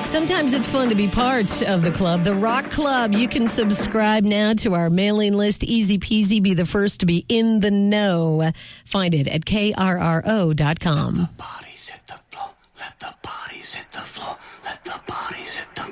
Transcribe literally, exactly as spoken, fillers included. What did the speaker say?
Sometimes it's fun to be part of the club, the Rock Club. You can subscribe now to our mailing list. Easy peasy. Be the first to be in the know. Find it at K R R O dot com. Let the bodies hit the floor. Let the bodies hit the floor. Let the bodies hit the